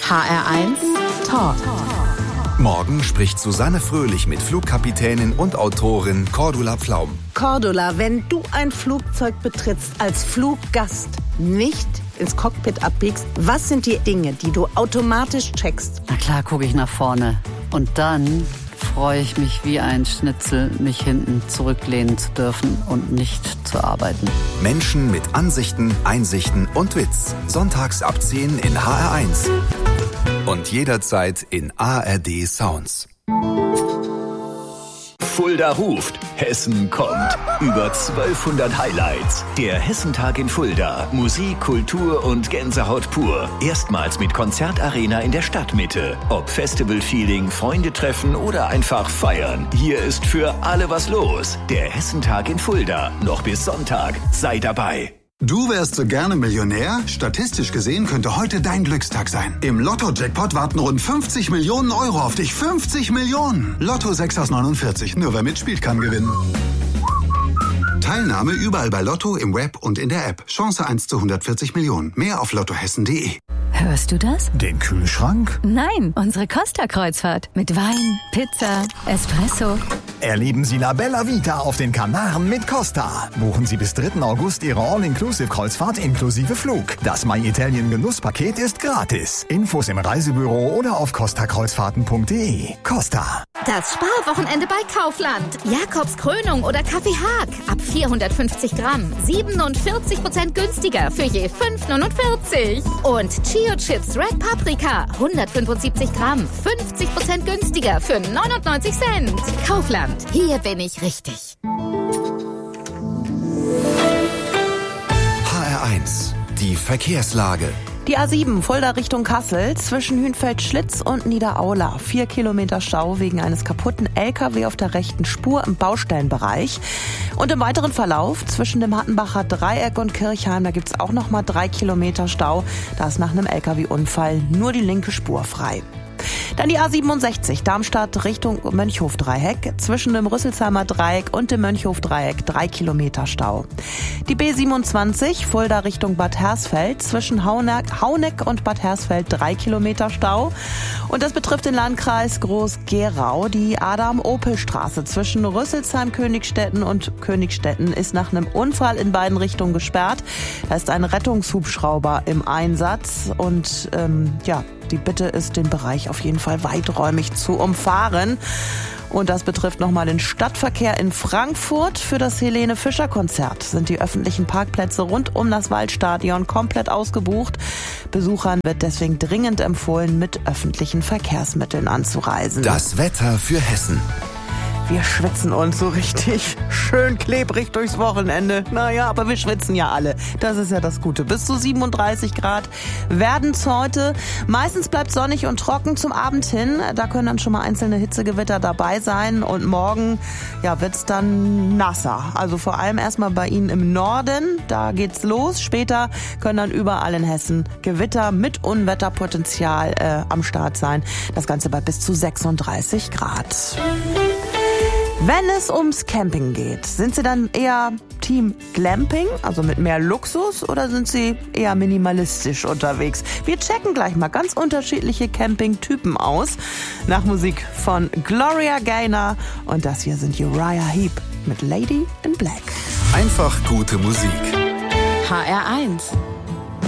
HR1 Talk. Morgen spricht Susanne Fröhlich mit Flugkapitänin und Autorin Cordula Pflaum. Cordula, wenn du ein Flugzeug betrittst als Fluggast, nicht ins Cockpit abbiegst, was sind die Dinge, die du automatisch checkst? Na klar, gucke ich nach vorne. Und dann freue ich mich wie ein Schnitzel, mich hinten zurücklehnen zu dürfen und nicht zu arbeiten. Menschen mit Ansichten, Einsichten und Witz. Sonntags ab 10 in HR1. Und jederzeit in ARD Sounds. Fulda ruft, Hessen kommt. Über 1200 Highlights. Der Hessentag in Fulda. Musik, Kultur und Gänsehaut pur. Erstmals mit Konzertarena in der Stadtmitte. Ob Festival-Feeling, Freunde treffen oder einfach feiern. Hier ist für alle was los. Der Hessentag in Fulda. Noch bis Sonntag. Sei dabei. Du wärst so gerne Millionär? Statistisch gesehen könnte heute dein Glückstag sein. Im Lotto-Jackpot warten rund 50 Millionen Euro auf dich. 50 Millionen! Lotto 6 aus 49. Nur wer mitspielt, kann gewinnen. Teilnahme überall bei Lotto, im Web und in der App. Chance 1 zu 140 Millionen. Mehr auf lottohessen.de. Hörst du das? Den Kühlschrank? Nein, unsere Costa-Kreuzfahrt. Mit Wein, Pizza, Espresso. Erleben Sie La Bella Vita auf den Kanaren mit Costa. Buchen Sie bis 3. August Ihre All-Inclusive-Kreuzfahrt inklusive Flug. Das My Italien Genusspaket ist gratis. Infos im Reisebüro oder auf costakreuzfahrten.de. Costa. Das Sparwochenende bei Kaufland. Jakobs Krönung oder Kaffee Haag. Ab 450 Gramm. 47% günstiger für je 5,49. Und Chio Chips Red Paprika. 175 Gramm. 50% günstiger für 99 Cent. Kaufland. Hier bin ich richtig. HR1, die Verkehrslage. Die A7 Fulda Richtung Kassel zwischen Hünfeld-Schlitz und Niederaula. 4 Kilometer Stau wegen eines kaputten LKW auf der rechten Spur im Baustellenbereich. Und im weiteren Verlauf zwischen dem Hattenbacher Dreieck und Kirchheim, da gibt's auch nochmal 3 Kilometer Stau. Da ist nach einem LKW-Unfall nur die linke Spur frei. Dann die A67 Darmstadt Richtung Mönchhof-Dreieck. Zwischen dem Rüsselsheimer Dreieck und dem Mönchhof-Dreieck 3 Kilometer Stau. Die B27 Fulda Richtung Bad Hersfeld. Zwischen Hauneck und Bad Hersfeld 3 Kilometer Stau. Und das betrifft den Landkreis Groß-Gerau. Die Adam-Opel-Straße zwischen Rüsselsheim-Königstetten und Königstetten ist nach einem Unfall in beiden Richtungen gesperrt. Da ist ein Rettungshubschrauber im Einsatz. Und die Bitte ist, den Bereich auf jeden Fall weiträumig zu umfahren. Und das betrifft nochmal den Stadtverkehr in Frankfurt. Für das Helene-Fischer-Konzert sind die öffentlichen Parkplätze rund um das Waldstadion komplett ausgebucht. Besuchern wird deswegen dringend empfohlen, mit öffentlichen Verkehrsmitteln anzureisen. Das Wetter für Hessen. Wir schwitzen uns so richtig schön klebrig durchs Wochenende. Naja, aber wir schwitzen ja alle. Das ist ja das Gute. Bis zu 37 Grad werden's heute. Meistens bleibt sonnig und trocken zum Abend hin. Da können dann schon mal einzelne Hitzegewitter dabei sein. Und morgen wird's dann nasser. Also vor allem erstmal bei Ihnen im Norden. Da geht's los. Später können dann überall in Hessen Gewitter mit Unwetterpotenzial am Start sein. Das Ganze bei bis zu 36 Grad. Wenn es ums Camping geht, sind Sie dann eher Team Glamping, also mit mehr Luxus, oder sind Sie eher minimalistisch unterwegs? Wir checken gleich mal ganz unterschiedliche Campingtypen aus. Nach Musik von Gloria Gaynor, und das hier sind Uriah Heep mit Lady in Black. Einfach gute Musik. HR1